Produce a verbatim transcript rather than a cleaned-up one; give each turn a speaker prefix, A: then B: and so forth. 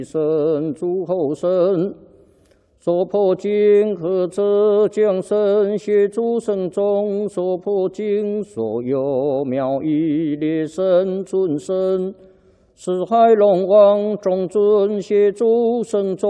A: 神诸后生，所破经和浙江省协诸省中所破经所有妙义列神尊神，四海龙王众尊协诸省中。